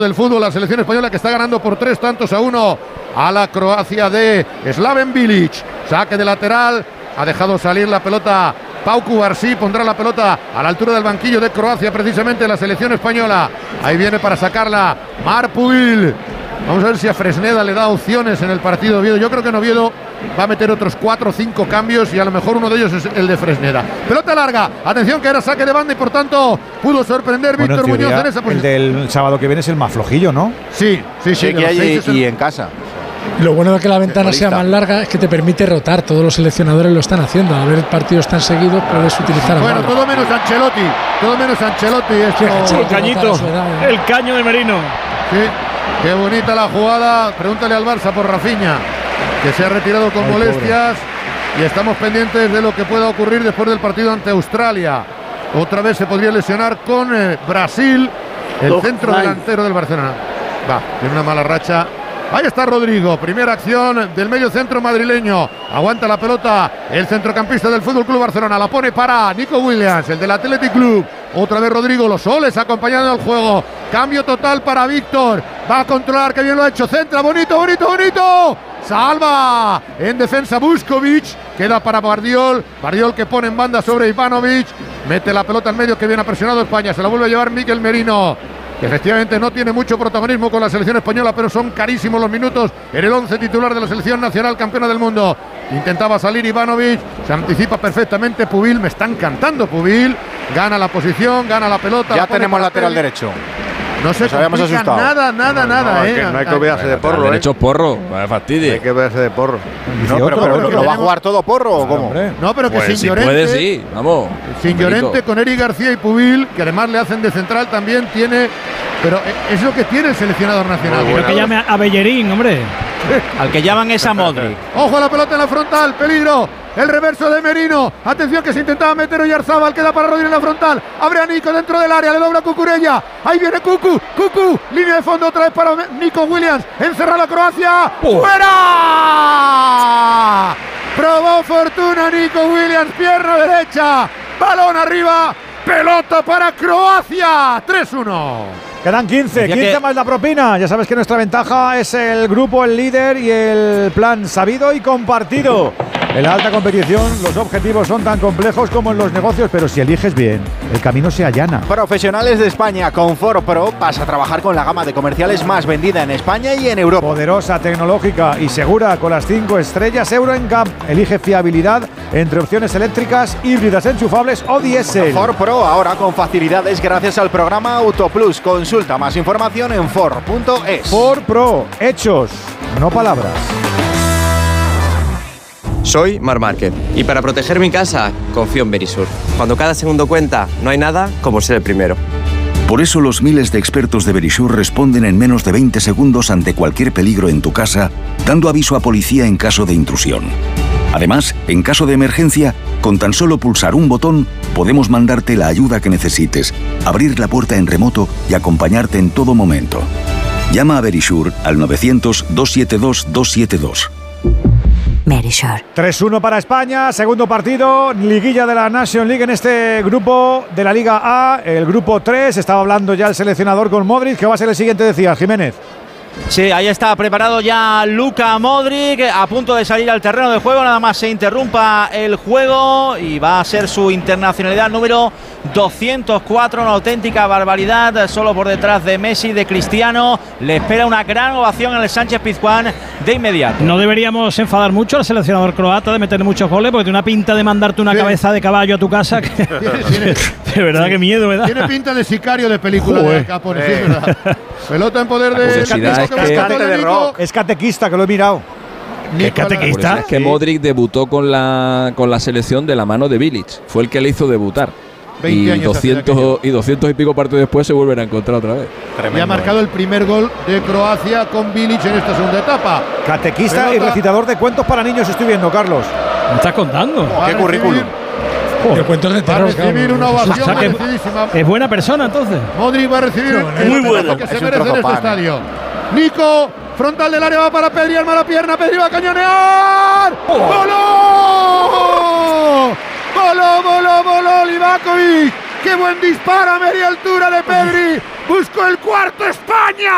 del fútbol, la selección española que está ganando por 3-1 a la Croacia de Slaven Bilic. Saque de lateral, ha dejado salir la pelota Pau Cubarsí, pondrá la pelota a la altura del banquillo de Croacia, precisamente la selección española. Ahí viene para sacarla Marc Pubil. Vamos a ver si a Fresneda le da opciones en el partido de Oviedo. Yo creo que en Oviedo va a meter otros 4 o 5 cambios y a lo mejor uno de ellos es el de Fresneda. Pelota larga, atención que era saque de banda y por tanto pudo sorprender Víctor Muñoz en esa posición. El del sábado que viene es el más flojillo, ¿no? Sí. Que hay y en casa. Lo bueno de que la ventana sea más larga es que te permite rotar. Todos los seleccionadores lo están haciendo. Al ver partidos tan seguidos puedes utilizar a Bueno, todo menos Ancelotti. El caño de Merino. Sí, qué bonita la jugada. Pregúntale al Barça por Rafinha, que se ha retirado con molestias. Y estamos pendientes de lo que pueda ocurrir después del partido ante Australia. Otra vez se podría lesionar con Brasil, el centro delantero del Barcelona. Tiene una mala racha. Ahí está Rodrigo, primera acción del medio centro madrileño. Aguanta la pelota el centrocampista del FC Barcelona. La pone para Nico Williams, el del Athletic Club. Otra vez Rodrigo, los soles acompañando al juego. Cambio total para Víctor. Va a controlar, que bien lo ha hecho. Centra, bonito. Salva en defensa Vuskovic. Queda para Bardiol. Bardiol que pone en banda sobre Ivanovic. Mete la pelota en medio, que bien ha presionado España. Se la vuelve a llevar Mikel Merino, que efectivamente no tiene mucho protagonismo con la selección española, pero son carísimos los minutos en el 11 titular de la selección nacional campeona del mundo. Intentaba salir Ivanovic, se anticipa perfectamente Pubil, me está encantando Pubil, gana la posición, gana la pelota. Ya tenemos lateral derecho. No se complica nada. No hay que olvidarse de Porro. Derecho Porro, vaya fastidio. Hay que olvidarse de Porro. Pero ¿lo va a jugar todo Porro o cómo? No, pero que pues sin Llorente. Puede, sí, vamos. Sin Llorente, con Eric García y Pubil, que además le hacen de central, también tiene. Pero es lo que tiene el seleccionador nacional. Quiero que llame a Bellerín, hombre. Al que llaman es a Modric. Ojo a la pelota en la frontal, peligro. El reverso de Merino. Atención que se intentaba meter Oyarzabal, queda para Rodríguez en la frontal. Abre a Nico dentro del área, le dobla a Cucurella. Ahí viene Cucu. Línea de fondo otra vez para Nico Williams. Encerra la Croacia. ¡Fuera! Probó fortuna Nico Williams, pierna derecha. Balón arriba. Pelota para Croacia. 3-1. Quedan 15 más la propina. Ya sabes que nuestra ventaja es el grupo, el líder y el plan sabido y compartido. En la alta competición los objetivos son tan complejos como en los negocios, pero si eliges bien, el camino se allana. Profesionales de España, con Ford Pro vas a trabajar con la gama de comerciales más vendida en España y en Europa. Poderosa, tecnológica y segura con las 5 estrellas Euro NCAP. Elige fiabilidad entre opciones eléctricas, híbridas enchufables o diésel. Ford Pro ahora con facilidades gracias al programa AutoPlus. Consulta más información en Ford.es. Ford Pro, hechos, no palabras. Soy Marc Márquez y para proteger mi casa confío en Verisur. Cuando cada segundo cuenta, no hay nada como ser el primero. Por eso los miles de expertos de Verisur responden en menos de 20 segundos ante cualquier peligro en tu casa, dando aviso a policía en caso de intrusión. Además, en caso de emergencia, con tan solo pulsar un botón, podemos mandarte la ayuda que necesites, abrir la puerta en remoto y acompañarte en todo momento. Llama a Verisur al 900-272-272. Verisur. 3-1 para España, segundo partido, liguilla de la Nation League en este grupo de la Liga A, el grupo 3, estaba hablando ya el seleccionador con Modric, que va a ser el siguiente, decía Jiménez. Sí, ahí está preparado ya Luka Modric, a punto de salir al terreno de juego, nada más se interrumpa el juego y va a ser su internacionalidad número 204, una auténtica barbaridad, solo por detrás de Messi, de Cristiano. Le espera una gran ovación en el Sánchez-Pizjuán de inmediato. No deberíamos enfadar mucho al seleccionador croata de meterle muchos goles, porque tiene una pinta de mandarte una cabeza de caballo a tu casa. Que de verdad, que miedo me da. Tiene pinta de sicario de película de Capone, sí, ¿verdad? Pelota en poder de... Es catequista, que lo he mirado. ¿Es catequista? Es que Modric debutó con la selección de la mano de Bilic. Fue el que le hizo debutar. Y 200 y pico partidos después se vuelven a encontrar otra vez. Tremendo, y ha marcado el primer gol de Croacia con Bilic en esta segunda etapa. Catequista y recitador de cuentos para niños estoy viendo, Carlos. ¿Me estás contando? ¿Qué currículum? De cuentos de terror. Va a recibir una ovación merecidísima. Es buena persona, entonces. Modric va a recibir muy bueno que se merece en este estadio. Nico, frontal del área, va para Pedri, arma la pierna, Pedri va a cañonear. ¡Voló! ¡Voló Livakovic! ¡Qué buen disparo a media altura de Pedri! ¡Buscó el cuarto España!